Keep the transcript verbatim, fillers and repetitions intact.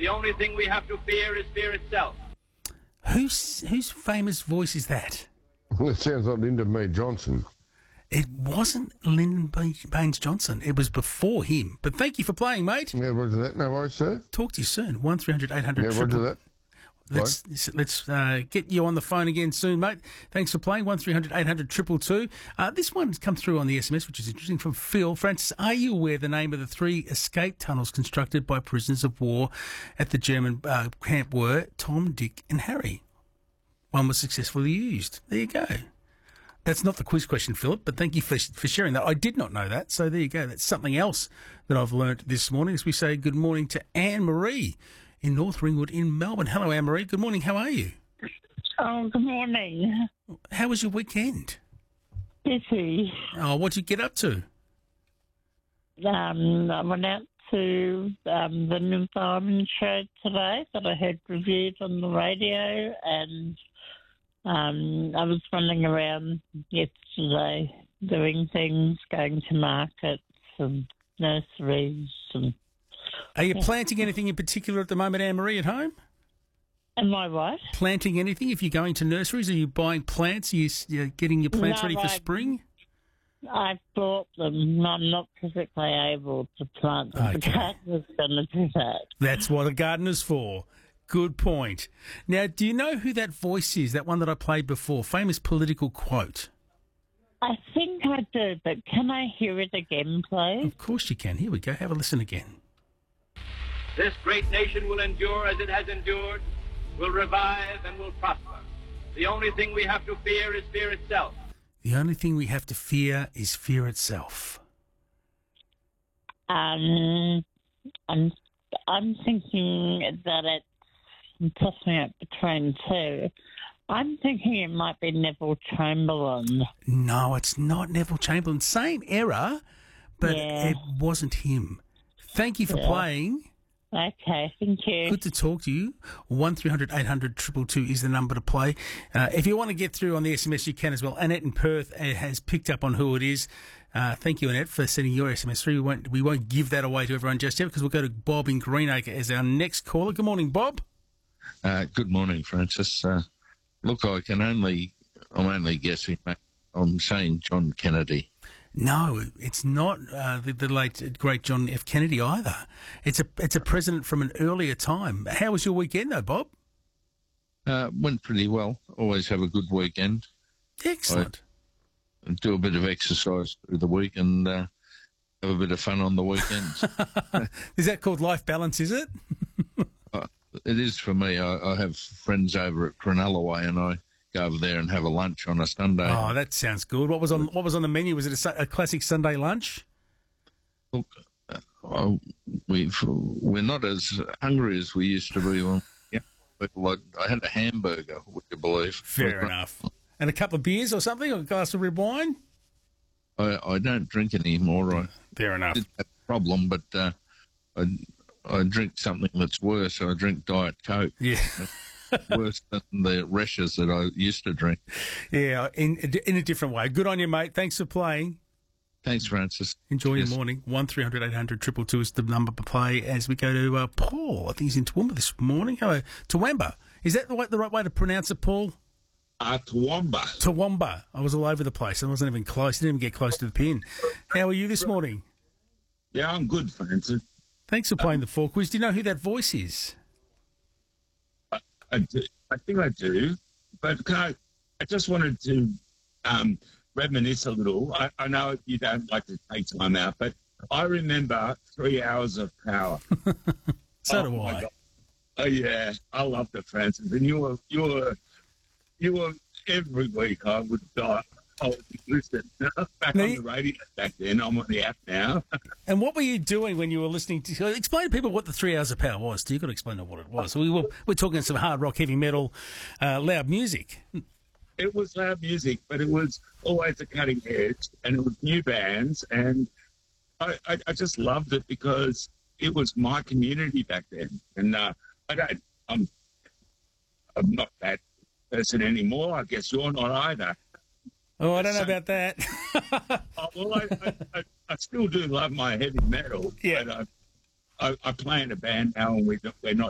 The only thing we have to fear is fear itself. Whose whose famous voice is that? Well, it sounds like Lyndon B. Johnson. It wasn't Lyndon B. Baines Johnson. It was before him. But thank you for playing, mate. Yeah, roger that. No worries, sir. Talk to you soon. One three hundred eight hundred. Yeah, roger that. Let's let's uh, get you on the phone again soon, mate. Thanks for playing. One three hundred eight hundred triple two. Uh, this one's come through on the S M S, which is interesting, from Phil. Francis, are you aware the name of the three escape tunnels constructed by prisoners of war at the German uh, camp were Tom, Dick and Harry? One was successfully used. There you go. That's not the quiz question, Philip, but thank you for for sharing that. I did not know that, so there you go. That's something else that I've learnt this morning as we say good morning to Anne-Marie in North Ringwood in Melbourne. Hello, Anne-Marie. Good morning. How are you? Oh, good morning. How was your weekend? Busy. Oh, what did you get up to? Um, I went out to um, the new fireman show today that I heard reviewed on the radio, and um, I was running around yesterday doing things, going to markets and nurseries. And Are you planting anything in particular at the moment, Anne-Marie, at home? Am I what? Planting anything? If you're going to nurseries, are you buying plants? Are you you getting your plants No, ready for I- spring? I've bought them. I'm not physically able to plant them. Okay. The gardener's going to do that. That's what a gardener's for. Good point. Now, do you know who that voice is, that one that I played before? Famous political quote. I think I do, but can I hear it again, please? Of course you can. Here we go. Have a listen again. This great nation will endure as it has endured, will revive and will prosper. The only thing we have to fear is fear itself. The only thing we have to fear is fear itself. Um, I'm, I'm thinking that it's I'm tossing it between two. I'm thinking it might be Neville Chamberlain. No, it's not Neville Chamberlain. Same era, but Yeah. it wasn't him. Thank you for Yeah. playing. Okay, thank you. Good to talk to you. One three hundred eight hundred two two two is the number to play. Uh, if you want to get through on the S M S, you can as well. Annette in Perth uh, has picked up on who it is. Uh, thank you, Annette, for sending your S M S through. We won't, we won't give that away to everyone just yet because we'll go to Bob in Greenacre as our next caller. Good morning, Bob. Uh, good morning, Francis. Uh, look, I can only, I'm only guessing. mate. I'm saying John Kennedy. No, it's not uh, the, the late great John F. Kennedy either. It's a it's a president from an earlier time. How was your weekend, though, Bob? Uh, went pretty well. Always have a good weekend. Excellent. I do a bit of exercise through the week and uh, have a bit of fun on the weekends. Is that called life balance, is it? uh, it is for me. I, I have friends over at Cronulla Way and I go over there and have a lunch on a Sunday. Oh, that sounds good. What was on What was on the menu? Was it a, su- a classic Sunday lunch? Look, uh, oh, we've, we're not as hungry as we used to be. When, yeah, people, I, I had a hamburger, would you believe? Fair enough. And a couple of beers or something, or a glass of red wine? I, I don't drink anymore. I Fair enough. did have a problem, but uh, I, I drink something that's worse. I drink Diet Coke. Yeah. Worse than the Reshes that I used to drink. Yeah, in in a different way. Good on you, mate. Thanks for playing. Thanks, Francis. Enjoy Yes. your morning. One three hundred eight hundred two two two is the number to play as we go to uh, Paul. I think he's in Toowoomba this morning. Hello, Toowoomba. Is that the, way, the right way to pronounce it, Paul? Uh, Toowoomba. Toowoomba. I was all over the place. I wasn't even close. Didn't even get close to the pin. How are you this morning? Yeah, I'm good, Francis. Thanks for playing the four quiz. Do you know who that voice is? I, do, I think I do, but can I, I just wanted to um, reminisce a little. I, I know you don't like to take time out, but I remember three hours of power. So Oh, do my I. God. Oh yeah, I love the Francis, and you were you were you were every week. I would die. I would listen back Now on you- the radio back then. I'm on the app now. And what were you doing when you were listening to... Explain to people what the three hours of power was. You've got to explain to what it was. We were, we're talking some hard rock, heavy metal, uh, loud music. It was loud music, but it was always a cutting edge, and it was new bands, and I, I, I just loved it because it was my community back then. And uh, I don't, I'm, I'm not that person anymore. I guess you're not either. Oh, I don't know about that. Oh, well, I, I, I, I still do love my heavy metal, Yeah. but I, I, I play in a band now, and we, we're not